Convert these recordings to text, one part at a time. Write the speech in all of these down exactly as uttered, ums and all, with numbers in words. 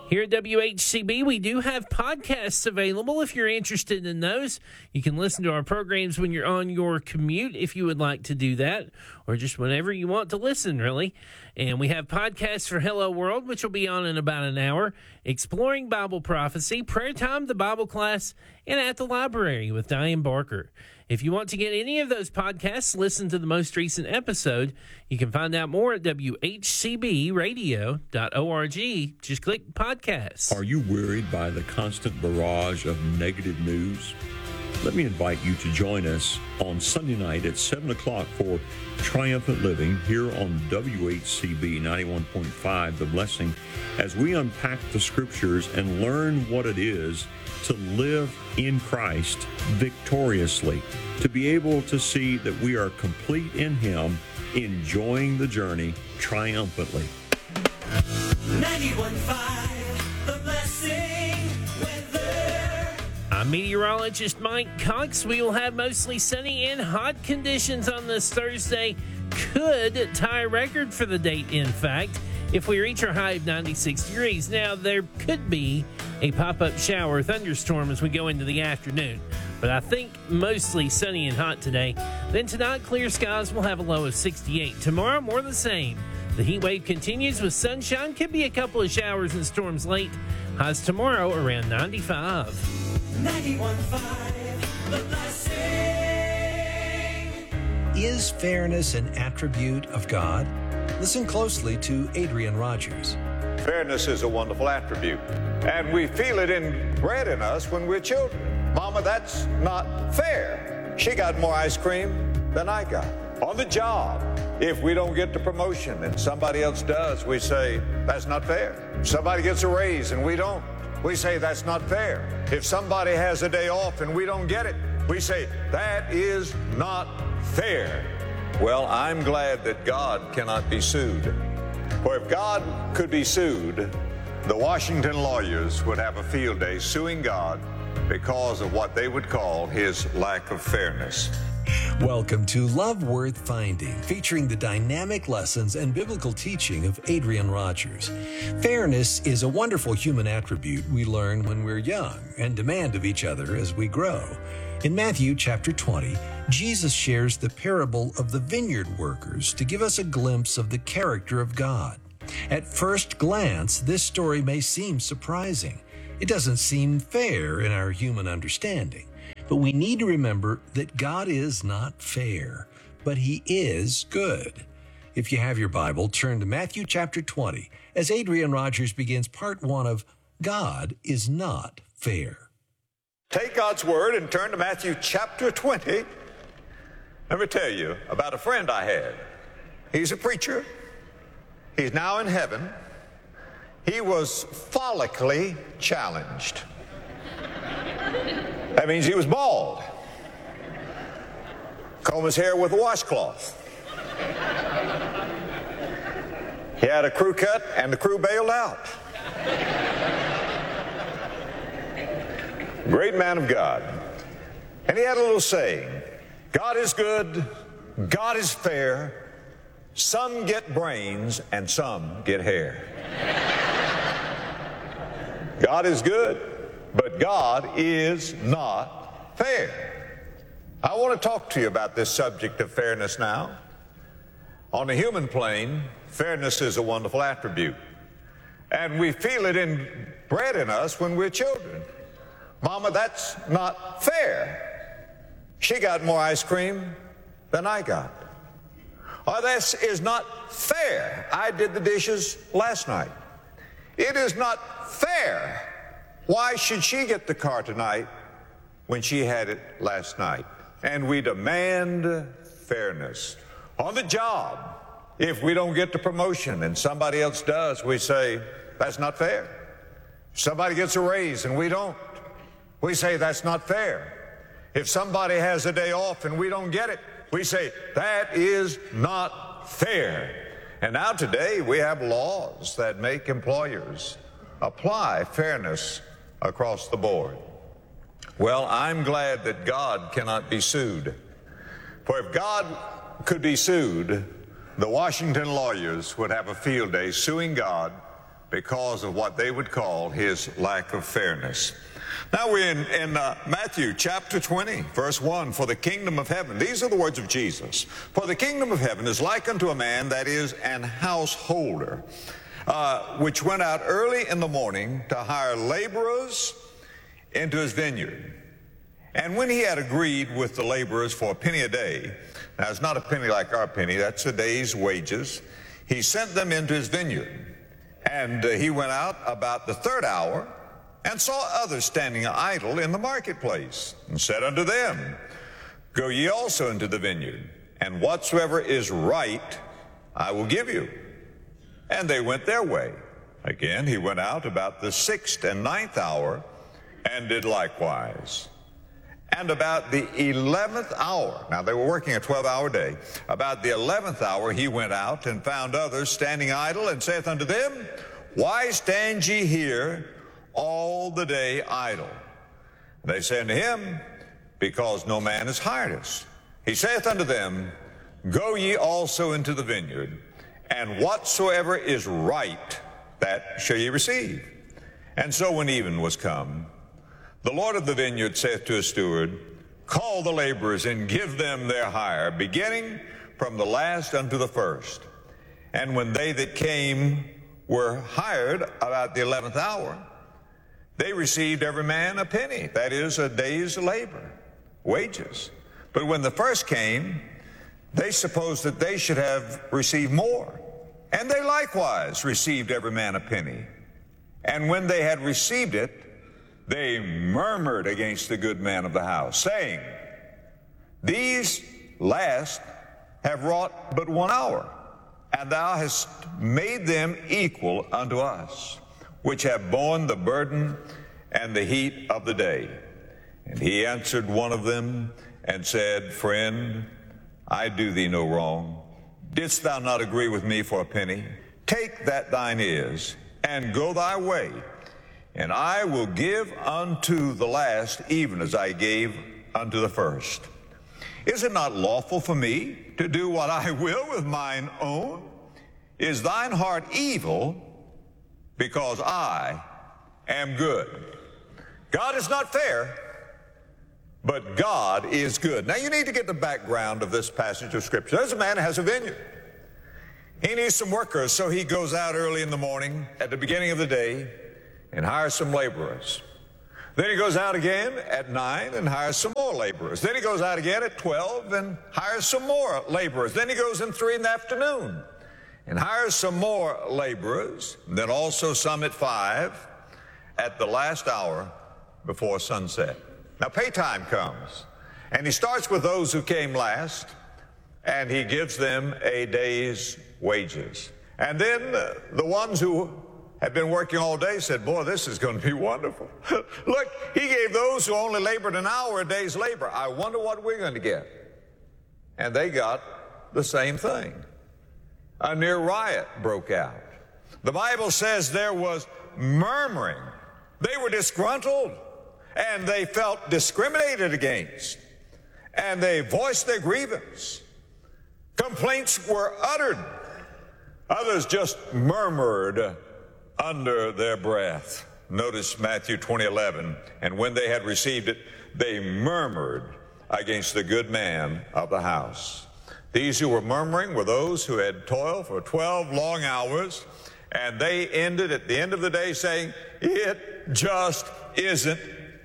Here at W H C B, we do have podcasts available if you're interested in those. You can listen to our programs when you're on your commute if you would like to do that, or just whenever you want to listen, really. And we have podcasts for Hello World, which will be on in about an hour, Exploring Bible Prophecy, Prayer Time, the Bible Class, and At the Library with Diane Barker. If you want to get any of those podcasts, listen to the most recent episode. You can find out more at W H C B radio dot org. Just click podcasts. Are you worried by the constant barrage of negative news? Let me invite you to join us on Sunday night at seven o'clock for Triumphant Living here on W H C B ninety-one point five, The Blessing, as we unpack the Scriptures and learn what it is to live in Christ victoriously, to be able to see that we are complete in Him, enjoying the journey triumphantly. ninety-one point five, The Blessing weather. I'm meteorologist Mike Cox. We will have mostly sunny and hot conditions on this Thursday. Could tie a record for the date, in fact, if we reach our high of ninety-six degrees. Now, there could be a pop-up shower or thunderstorm as we go into the afternoon, but I think mostly sunny and hot today. Then tonight, clear skies will have a low of sixty-eight. Tomorrow, more the same. The heat wave continues with sunshine. Could be a couple of showers and storms late. Highs tomorrow around ninety-five. ninety-one point five, The Blessing. Is fairness an attribute of God? Listen closely to Adrian Rogers. Fairness is a wonderful attribute, and we feel it inbred in us when we're children. Mama, that's not fair. She got more ice cream than I got. On the job, if we don't get the promotion and somebody else does, we say, that's not fair. If somebody gets a raise and we don't, we say, that's not fair. If somebody has a day off and we don't get it, we say, that is not fair. Well, I'm glad that God cannot be sued. For if God could be sued, the Washington lawyers would have a field day suing God because of what they would call his lack of fairness. Welcome to Love Worth Finding, featuring the dynamic lessons and biblical teaching of Adrian Rogers. Fairness is a wonderful human attribute we learn when we're young and demand of each other as we grow. In Matthew chapter twenty, Jesus shares the parable of the vineyard workers to give us a glimpse of the character of God. At first glance, this story may seem surprising. It doesn't seem fair in our human understanding. But we need to remember that God is not fair, but He is good. If you have your Bible, turn to Matthew chapter twenty as Adrian Rogers begins part one of God is Not Fair. Take God's word and turn to Matthew chapter twenty. Let me tell you about a friend I had. He's a preacher. He's now in heaven. He was follically challenged. That means he was bald. Comb his hair with a washcloth. He had a crew cut and the crew bailed out. Great man of God. And he had a little saying, God is good, God is fair, some get brains and some get hair. God is good, but God is not fair. I want to talk to you about this subject of fairness now. On the human plane, fairness is a wonderful attribute. And we feel it inbred in us when we're children. Mama, that's not fair. She got more ice cream than I got. Or this is not fair. I did the dishes last night. It is not fair. Why should she get the car tonight when she had it last night? And we demand fairness. On the job, if we don't get the promotion and somebody else does, we say, that's not fair. Somebody gets a raise and we don't, we say, that's not fair. If somebody has a day off and we don't get it, we say, that is not fair. And now today we have laws that make employers apply fairness across the board. Well, I'm glad that God cannot be sued. For if God could be sued, the Washington lawyers would have a field day suing God because of what they would call his lack of fairness. Now we're in, in uh, Matthew chapter twenty, verse one. For the kingdom of heaven, these are the words of Jesus. For the kingdom of heaven is like unto a man that is an householder, uh, which went out early in the morning to hire laborers into his vineyard. And when he had agreed with the laborers for a penny a day, now it's not a penny like our penny, that's a day's wages, he sent them into his vineyard. And uh, he went out about the third hour, and saw others standing idle in the marketplace, and said unto them, Go ye also into the vineyard, and whatsoever is right I will give you. And they went their way. Again he went out about the sixth and ninth hour, and did likewise. And about the eleventh hour, now they were working a twelve-hour day, about the eleventh hour he went out, and found others standing idle, and saith unto them, Why stand ye here all the day idle? They say unto him, Because no man has hired us. He saith unto them, Go ye also into the vineyard, and whatsoever is right, that shall ye receive. And so when even was come, the Lord of the vineyard saith to his steward, Call the laborers, and give them their hire, beginning from the last unto the first. And when they that came were hired about the eleventh hour, they received every man a penny, that is, a day's labor, wages. But when the first came, they supposed that they should have received more. And they likewise received every man a penny. And when they had received it, they murmured against the good man of the house, saying, These last have wrought but one hour, and thou hast made them equal unto us, which have borne the burden and the heat of the day. And he answered one of them and said, Friend, I do thee no wrong. Didst thou not agree with me for a penny? Take that thine is, and go thy way, and I will give unto the last even as I gave unto the first. Is it not lawful for me to do what I will with mine own? Is thine heart evil because I am good? God is not fair, but God is good. Now you need to get the background of this passage of Scripture. There's a man who has a vineyard. He needs some workers, so he goes out early in the morning at the beginning of the day and hires some laborers. Then he goes out again at nine and hires some more laborers. Then he goes out again at twelve and hires some more laborers. Then he goes in three in the afternoon and hires some more laborers. And then also some at five at the last hour before sunset. Now pay time comes, and he starts with those who came last, and he gives them a day's wages. And then uh, the ones who had been working all day said, Boy, this is going to be wonderful. Look, he gave those who only labored an hour a day's labor. I wonder what we're going to get. And they got the same thing. A near riot broke out. The Bible says there was murmuring. They were disgruntled, and they felt discriminated against, and they voiced their grievance. Complaints were uttered. Others just murmured under their breath. Notice Matthew twenty eleven. And when they had received it, they murmured against the good man of the house. These who were murmuring were those who had toiled for twelve long hours, and they ended at the end of the day saying, It just isn't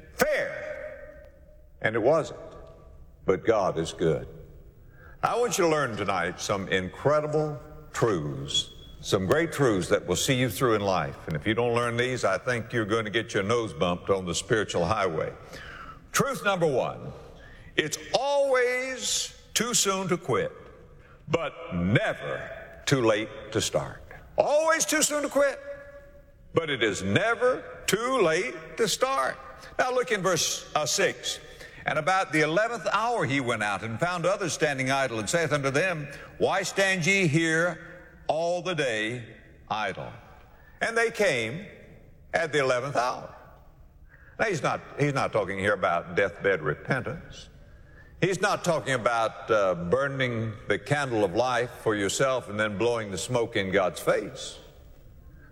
fair. And it wasn't. But God is good. I want you to learn tonight some incredible truths, some great truths that will see you through in life. And if you don't learn these, I think you're going to get your nose bumped on the spiritual highway. Truth number one, it's always too soon to quit, but never too late to start. Always too soon to quit, but it is never too late to start. Now look in verse uh, six. And about the eleventh hour he went out and found others standing idle, and saith unto them, Why stand ye here all the day idle? And they came at the eleventh hour. Now he's not, he's not talking here about deathbed repentance. He's not talking about uh, burning the candle of life for yourself and then blowing the smoke in God's face.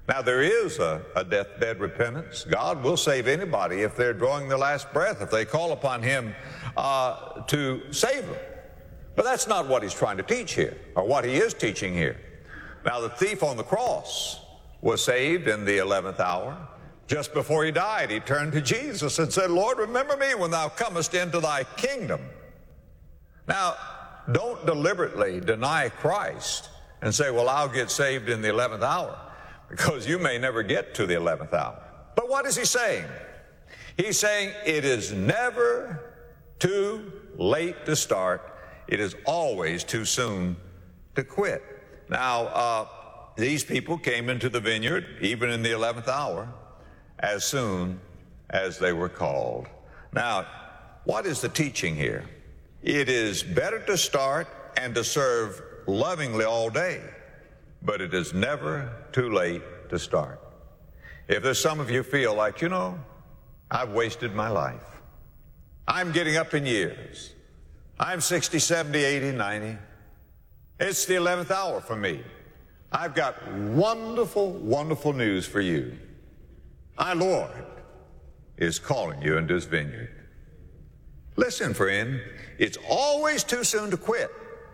Now, there is a, a deathbed repentance. God will save anybody if they're drawing their last breath, if they call upon Him uh, to save them. But that's not what He's trying to teach here, or what He is teaching here. Now, the thief on the cross was saved in the eleventh hour. Just before he died, he turned to Jesus and said, Lord, remember me when thou comest into thy kingdom. Now, don't deliberately deny Christ and say, well, I'll get saved in the eleventh hour, because you may never get to the eleventh hour. But what is he saying? He's saying it is never too late to start. It is always too soon to quit. Now, uh, these people came into the vineyard, even in the eleventh hour, as soon as they were called. Now, what is the teaching here? It is better to start and to serve lovingly all day, but it is never too late to start. If there's some of you feel like, you know, I've wasted my life. I'm getting up in years. I'm sixty, seventy, eighty, ninety. It's the eleventh hour for me. I've got wonderful, wonderful news for you. Our Lord is calling you into His vineyard. Listen, friend, it's always too soon to quit.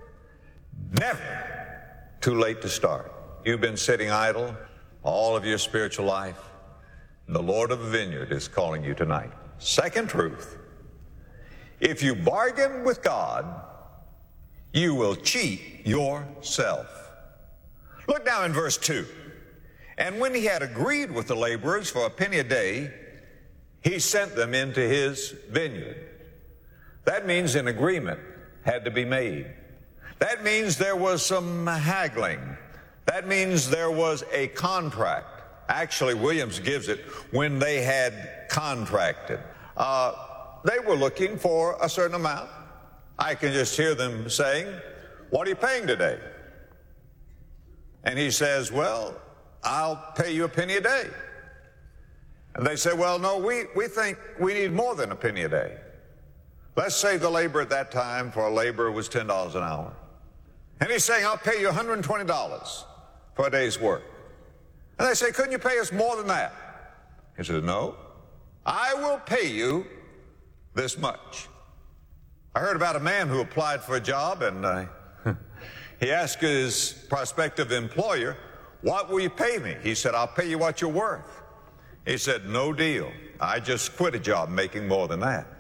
Never too late to start. You've been sitting idle all of your spiritual life. The Lord of the vineyard is calling you tonight. Second truth, if you bargain with God, you will cheat yourself. Look now in verse two. And when he had agreed with the laborers for a penny a day, he sent them into his vineyard. That means an agreement had to be made. That means there was some haggling. That means there was a contract. Actually, Williams gives it when they had contracted. Uh, they were looking for a certain amount. I can just hear them saying, what are you paying today? And he says, well, I'll pay you a penny a day. And they say, well, no, we, we think we need more than a penny a day. Let's say the labor at that time for a laborer was ten dollars an hour. And he's saying, I'll pay you one hundred twenty dollars for a day's work. And they say, couldn't you pay us more than that? He says, no, I will pay you this much. I heard about a man who applied for a job, and uh, he asked his prospective employer, what will you pay me? He said, I'll pay you what you're worth. He said, no deal. I just quit a job making more than that.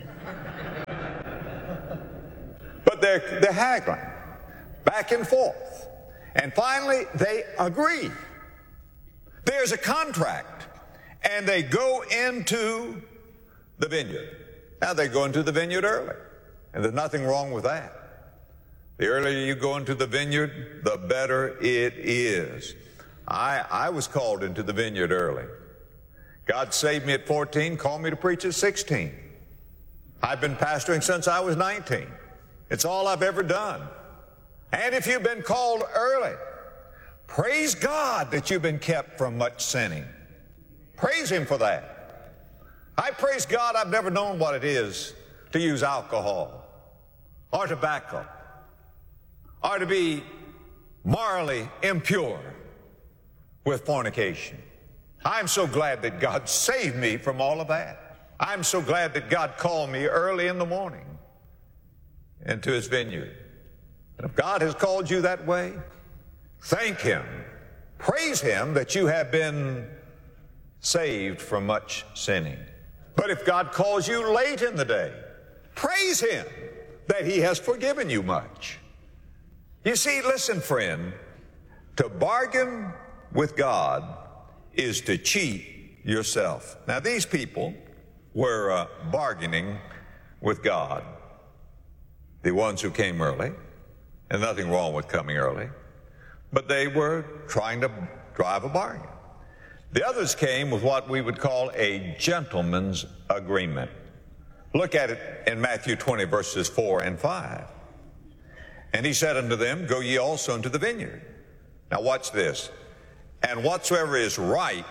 But they're, they're haggling back and forth. And finally, they agree. There's a contract, and they go into the vineyard. Now, they go into the vineyard early, and there's nothing wrong with that. The earlier you go into the vineyard, the better it is. I, I was called into the vineyard early. God saved me at fourteen, called me to preach at sixteen. I've been pastoring since I was nineteen. It's all I've ever done. And if you've been called early, praise God that you've been kept from much sinning. Praise Him for that. I praise God I've never known what it is to use alcohol or tobacco or to be morally impure with fornication. I'm so glad that God saved me from all of that. I'm so glad that God called me early in the morning into His vineyard. And if God has called you that way, thank Him. Praise Him that you have been saved from much sinning. But if God calls you late in the day, praise Him that He has forgiven you much. You see, listen, friend, to bargain with God is to cheat yourself. Now, these people were uh, bargaining with God. The ones who came early, and nothing wrong with coming early, but they were trying to drive a bargain. The others came with what we would call a gentleman's agreement. Look at it in Matthew twenty, verses four and five. And he said unto them, go ye also into the vineyard. Now watch this. And whatsoever is right,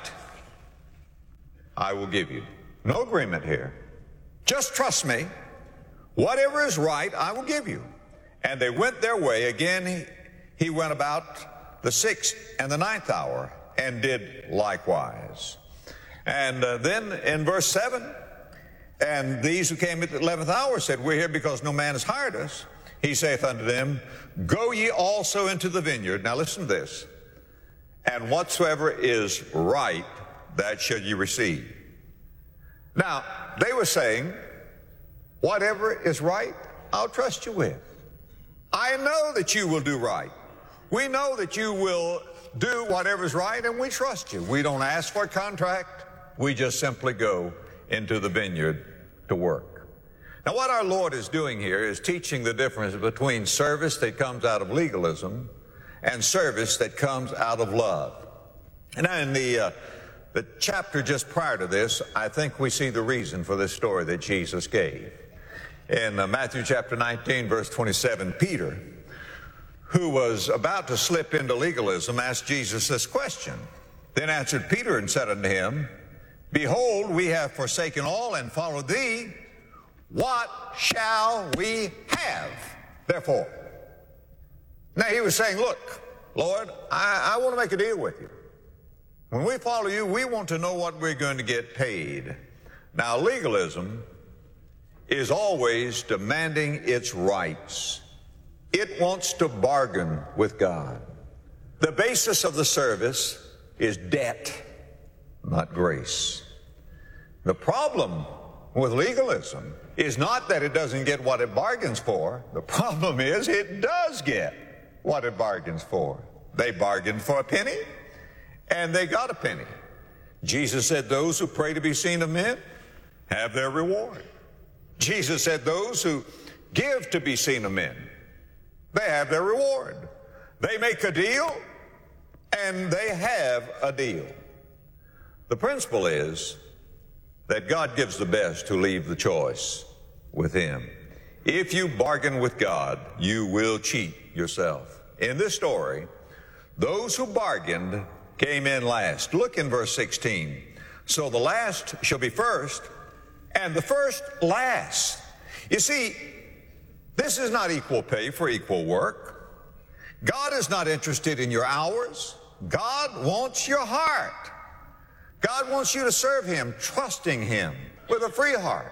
I will give you. No agreement here. Just trust me. Whatever is right, I will give you. And they went their way. Again, he, he went about the sixth and the ninth hour, and did likewise. And uh, then in verse seven, and these who came at the eleventh hour said, we're here because no man has hired us. He saith unto them, go ye also into the vineyard. Now listen to this. And whatsoever is right, that shall ye receive. Now, they were saying, whatever is right, I'll trust you with. I know that you will do right. We know that you will do whatever is right, and we trust you. We don't ask for a contract. We just simply go into the vineyard to work. Now, what our Lord is doing here is teaching the difference between service that comes out of legalism and service that comes out of love. And now in the, uh, the chapter just prior to this, I think we see the reason for this story that Jesus gave. In uh, Matthew chapter nineteen, verse twenty-seven, Peter, who was about to slip into legalism, asked Jesus this question. Then answered Peter and said unto him, behold, we have forsaken all and followed thee. What shall we have, therefore? Now he was saying, look, Lord, I, I want to make a deal with you. When we follow you, we want to know what we're going to get paid. Now, legalism is always demanding its rights. It wants to bargain with God. The basis of the service is debt, not grace. The problem with legalism is not that it doesn't get what it bargains for. The problem is it does get what it bargains for. They bargained for a penny, and they got a penny. Jesus said those who pray to be seen of men have their reward. Jesus said those who give to be seen of men, they have their reward. They make a deal, and they have a deal. The principle is that God gives the best who leave the choice with Him. If you bargain with God, you will cheat yourself. In this story, those who bargained came in last. Look in verse sixteen. So the last shall be first, and the first last. You see, this is not equal pay for equal work. God is not interested in your hours. God wants your heart. God wants you to serve Him, trusting Him with a free heart,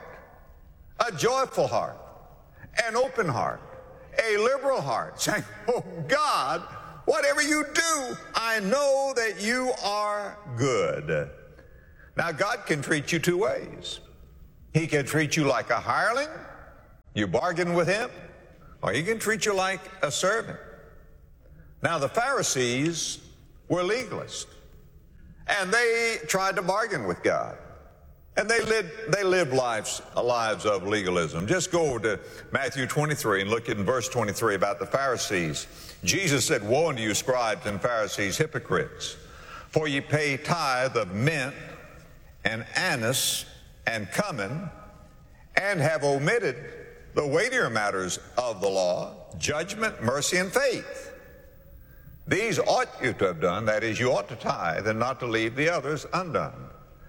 a joyful heart, an open heart, a liberal heart, saying, oh God, whatever you do, I know that you are good. Now, God can treat you two ways. He can treat you like a hireling, you bargain with Him, or He can treat you like a servant. Now, the Pharisees were legalists, and they tried to bargain with God. And they lived, they lived lives, lives of legalism. Just go over to Matthew twenty-three and look in verse twenty-three about the Pharisees. Jesus said, woe unto you, scribes and Pharisees, hypocrites, for ye pay tithe of mint and anise and cumin, and have omitted the weightier matters of the law, judgment, mercy, and faith. These ought you to have done, that is, you ought to tithe and not to leave the others undone.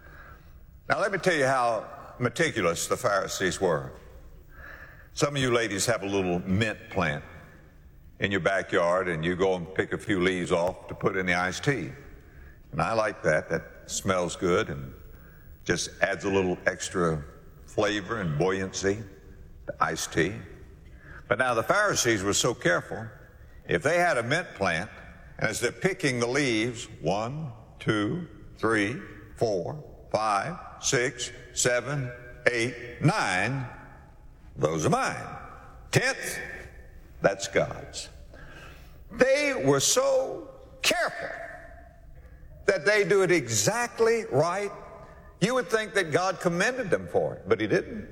Now, let me tell you how meticulous the Pharisees were. Some of you ladies have a little mint plant in your backyard, and you go and pick a few leaves off to put in the iced tea. And I like that. That smells good and just adds a little extra flavor and buoyancy to iced tea. But now the Pharisees were so careful. If they had a mint plant, and as they're picking the leaves, one, two, three, four, five, six, seven, eight, nine, those are mine. Tenth, that's God's. They were so careful that they do it exactly right. You would think that God commended them for it, but He didn't.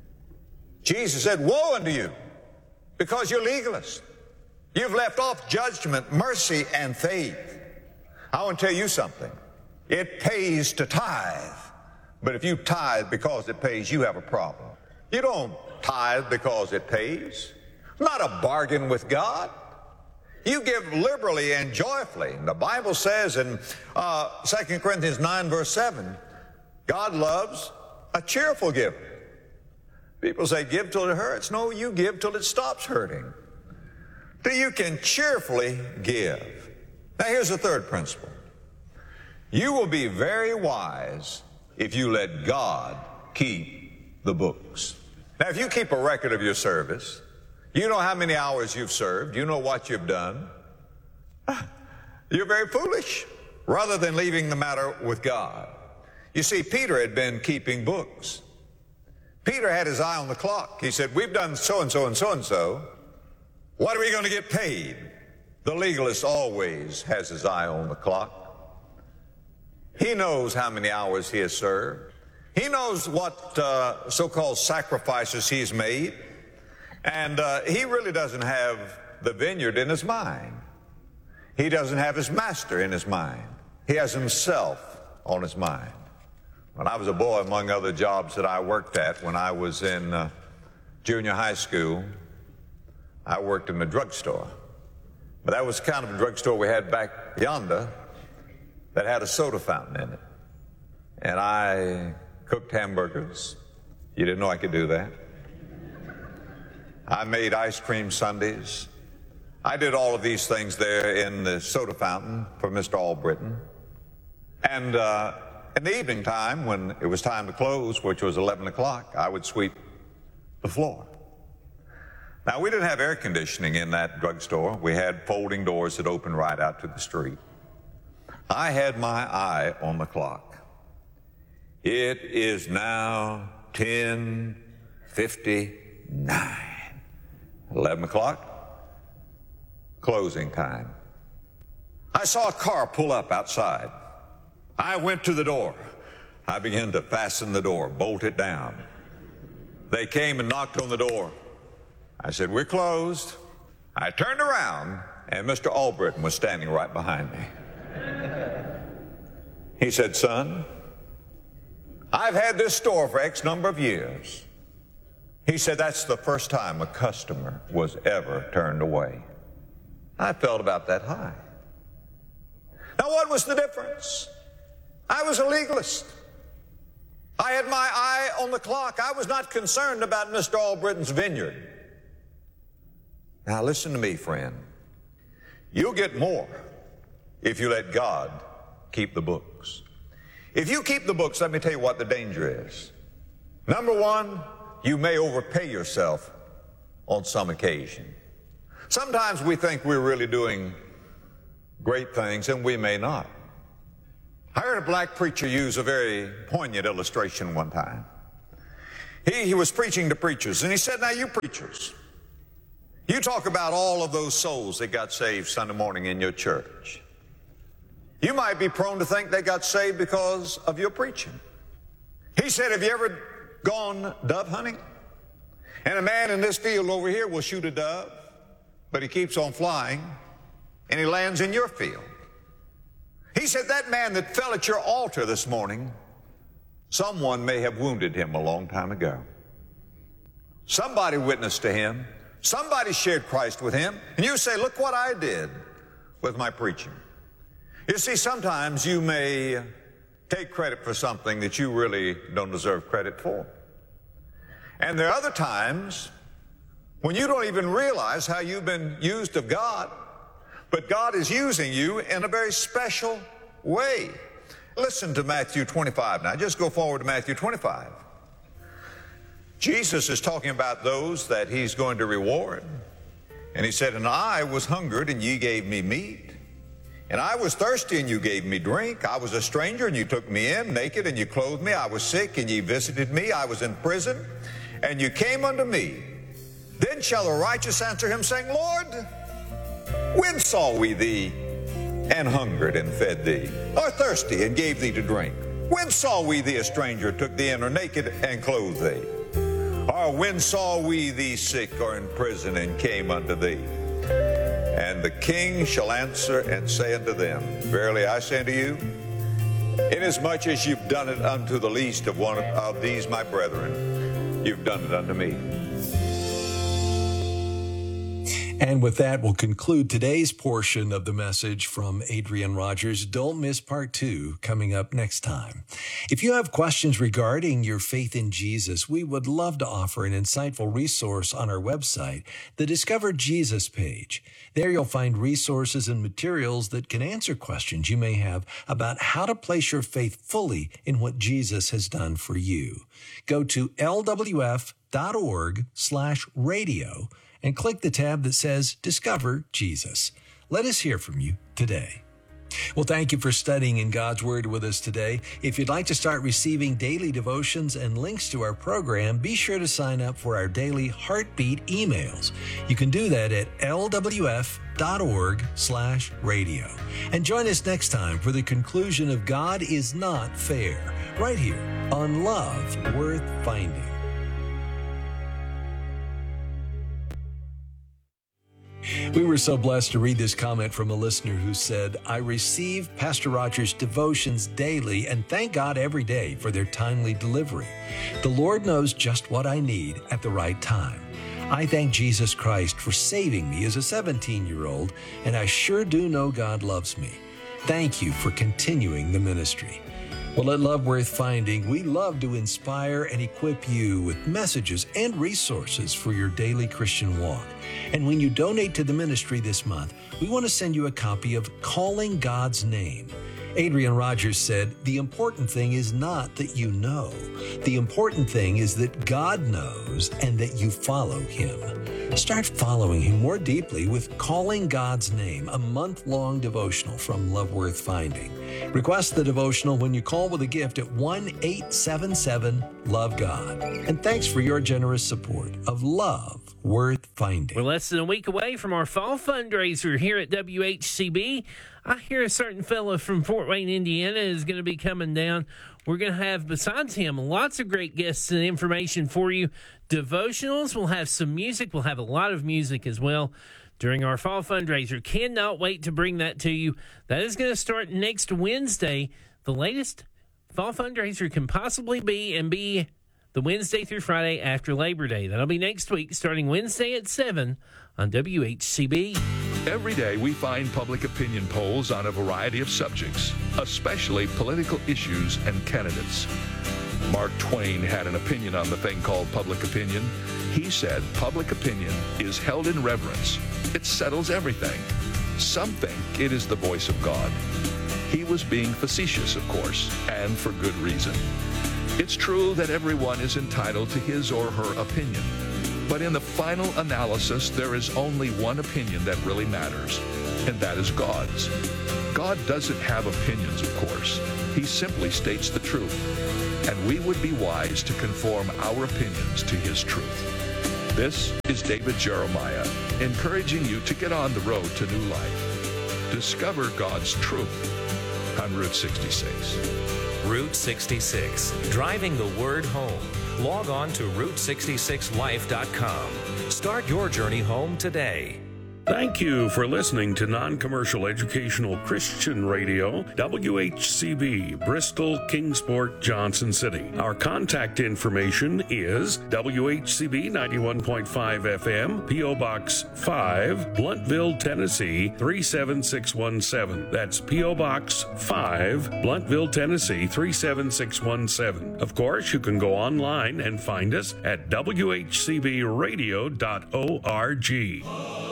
Jesus said, woe unto you, because you're legalists. You've left off judgment, mercy, and faith. I want to tell you something. It pays to tithe. But if you tithe because it pays, you have a problem. You don't tithe because it pays. It's not a bargain with God. You give liberally and joyfully. The Bible says in uh, Second Corinthians nine, verse seven, God loves a cheerful giver. People say, give till it hurts. No, you give till it stops hurting. Till you can cheerfully give. Now, here's the third principle. You will be very wise if you let God keep the books. Now, if you keep a record of your service, you know how many hours you've served, you know what you've done, you're very foolish, rather than leaving the matter with God. You see, Peter had been keeping books. Peter had his eye on the clock. He said, we've done so-and-so and so-and-so. What are we going to get paid? The legalist always has his eye on the clock. He knows how many hours he has served. He knows what uh, so-called sacrifices he's made. And uh, he really doesn't have the vineyard in his mind. He doesn't have his master in his mind. He has himself on his mind. When I was a boy, among other jobs that I worked at, when I was in uh, junior high school, I worked in the drugstore. But that was the kind of a drugstore we had back yonder that had a soda fountain in it. And I cooked hamburgers. You didn't know I could do that. I made ice cream sundaes. I did all of these things there in the soda fountain for Mister Albritton. And uh, in the evening time, when it was time to close, which was eleven o'clock, I would sweep the floor. Now, we didn't have air conditioning in that drugstore. We had folding doors that opened right out to the street. I had my eye on the clock. It is now ten fifty-nine. eleven o'clock, closing time. I saw a car pull up outside. I went to the door. I began to fasten the door, bolt it down. They came and knocked on the door. I said, we're closed. I turned around, and Mister Albritton was standing right behind me. He said, son, I've had this store for X number of years. He said, that's the first time a customer was ever turned away. I felt about that high. Now, what was the difference? I was a legalist. I had my eye on the clock. I was not concerned about Mister Albritton's vineyard. Now, listen to me, friend. You'll get more if you let God keep the books. If you keep the books, let me tell you what the danger is. Number one, you may overpay yourself on some occasion. Sometimes we think we're really doing great things, and we may not. I heard a black preacher use a very poignant illustration one time. He, he was preaching to preachers, and he said, now you preachers, you talk about all of those souls that got saved Sunday morning in your church. You might be prone to think they got saved because of your preaching. He said, have you ever gone dove hunting? And a man in this field over here will shoot a dove, but he keeps on flying, and he lands in your field. He said, that man that fell at your altar this morning, someone may have wounded him a long time ago. Somebody witnessed to him. Somebody shared Christ with him. And you say, look what I did with my preaching. You see, sometimes you may take credit for something that you really don't deserve credit for. And there are other times when you don't even realize how you've been used of God, but God is using you in a very special way. Listen to Matthew twenty-five now. Just go forward to Matthew twenty-five. Jesus is talking about those that he's going to reward. And he said, and I was hungered, and ye gave me meat. And I was thirsty, and you gave me drink. I was a stranger, and you took me in. Naked, and you clothed me. I was sick, and ye visited me. I was in prison, and you came unto me. Then shall the righteous answer him, saying, Lord, when saw we thee and hungered and fed thee, or thirsty and gave thee to drink? When saw we thee a stranger, took thee in, or naked and clothed thee? Or when saw we thee sick or in prison and came unto thee? And the king shall answer and say unto them, verily I say unto you, inasmuch as you've done it unto the least of one of these my brethren, you've done it unto me. And with that, we'll conclude today's portion of the message from Adrian Rogers. Don't miss part two coming up next time. If you have questions regarding your faith in Jesus, we would love to offer an insightful resource on our website, the Discover Jesus page. There you'll find resources and materials that can answer questions you may have about how to place your faith fully in what Jesus has done for you. Go to lwf.org slash radio and click the tab that says Discover Jesus. Let us hear from you today. Well, thank you for studying in God's Word with us today. If you'd like to start receiving daily devotions and links to our program, be sure to sign up for our daily Heartbeat emails. You can do that at lwf.org slash radio. And join us next time for the conclusion of God is Not Fair, right here on Love Worth Finding. We were so blessed to read this comment from a listener who said, I receive Pastor Rogers' devotions daily and thank God every day for their timely delivery. The Lord knows just what I need at the right time. I thank Jesus Christ for saving me as a seventeen-year-old, and I sure do know God loves me. Thank you for continuing the ministry. Well, at Love Worth Finding, we love to inspire and equip you with messages and resources for your daily Christian walk. And when you donate to the ministry this month, we want to send you a copy of Calling God's Name. Adrian Rogers said, the important thing is not that you know. The important thing is that God knows and that you follow Him. Start following Him more deeply with Calling God's Name, a month-long devotional from Love Worth Finding. Request the devotional when you call with a gift at one eight seven seven love God. And thanks for your generous support of Love Worth Finding. We're less than a week away from our fall fundraiser here at W H C B. I hear a certain fellow from Fort Wayne, Indiana is going to be coming down. We're going to have, besides him, lots of great guests and information for you. Devotionals, we'll have some music. We'll have a lot of music as well during our fall fundraiser. Cannot wait to bring that to you. That is going to start next Wednesday. The latest fall fundraiser can possibly be and be the Wednesday through Friday after Labor Day. That'll be next week, starting Wednesday at seven on W H C B. Every day we find public opinion polls on a variety of subjects, especially political issues and candidates. Mark Twain had an opinion on the thing called public opinion. He said public opinion is held in reverence. It settles everything. Some think it is the voice of God. He was being facetious, of course, and for good reason. It's true that everyone is entitled to his or her opinion. But in the final analysis, there is only one opinion that really matters, and that is God's. God doesn't have opinions, of course. He simply states the truth, and we would be wise to conform our opinions to His truth. This is David Jeremiah, encouraging you to get on the road to new life. Discover God's truth on Route sixty-six. Route sixty-six, driving the word home. Log on to route sixty-six life dot com. Start your journey home today. Thank you for listening to Non-Commercial Educational Christian Radio, W H C B, Bristol, Kingsport, Johnson City. Our contact information is W H C B ninety-one point five F M, P O Box five, Bluntville, Tennessee three seven six one seven. That's P O Box five, Bluntville, Tennessee three seven six one seven. Of course, you can go online and find us at w h c b radio dot org.